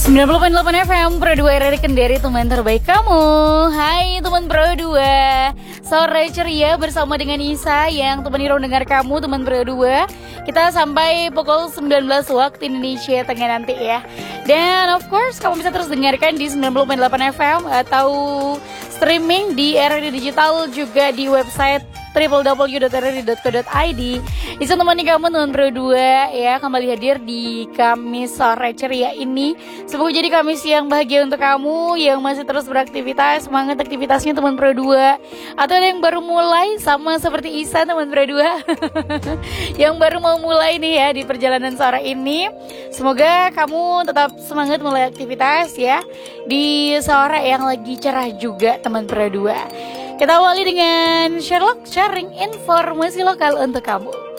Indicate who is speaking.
Speaker 1: 90.8 FM Pro 2 RRI Kendari, teman terbaik kamu. Hai teman Pro 2, sore ceria bersama dengan Isa yang temani ruang dengar kamu teman Pro 2. Kita sampai pukul 19 waktu Indonesia Tengah nanti ya. Dan of course kamu bisa terus dengarkan di 90.8 FM atau streaming di RRI Digital, juga di website www.rri.co.id. Bisa temani kamu teman Pro 2 ya, kembali hadir di Kamis sore ceria ini. Semoga jadi Kamis yang bahagia untuk kamu yang masih terus beraktivitas. Semangat aktivitasnya teman Pro 2. Atau ada yang baru mulai sama seperti Isa teman Pro 2 yang baru mau mulai nih ya di perjalanan sore ini. Semoga kamu tetap semangat mulai aktivitas ya di sore yang lagi cerah juga teman Pro 2. Kita awali dengan Sherlock sharing informasi lokal untuk kamu.